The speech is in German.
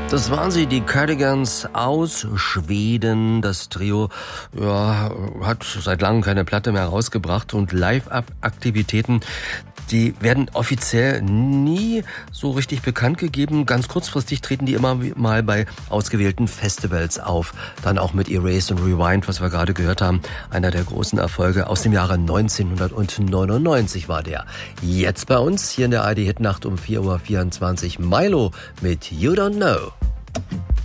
Das waren sie, die Cardigans aus Schweden. Das Trio hat seit langem keine Platte mehr rausgebracht und Live-Aktivitäten, die werden offiziell nie so richtig bekannt gegeben. Ganz kurzfristig treten die immer mal bei ausgewählten Festivals auf. Dann auch mit Erase und Rewind, was wir gerade gehört haben. Einer der großen Erfolge aus dem Jahre 1999 war der. Jetzt bei uns hier in der ARD Hitnacht um 4:24 Uhr Milo mit You Don't Know.